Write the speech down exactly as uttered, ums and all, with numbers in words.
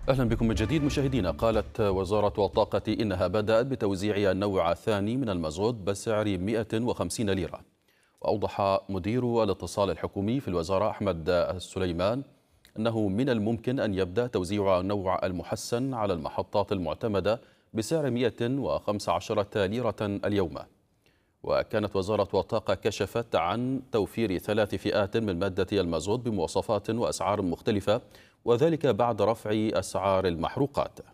أهلا بكم من جديد مشاهدينا. قالت وزارة الطاقة إنها بدأت بتوزيع النوع الثاني من المازوت بسعر مئة وخمسين ليرة. وأوضح مدير الاتصال الحكومي في الوزارة أحمد السليمان أنه من الممكن أن يبدأ توزيع النوع المحسن على المحطات المعتمدة بسعر مئة وخمسة عشر ليرة اليوم. وكانت وزارة الطاقة كشفت عن توفير ثلاث فئات من مادة المازوت بمواصفات وأسعار مختلفة، وذلك بعد رفع أسعار المحروقات.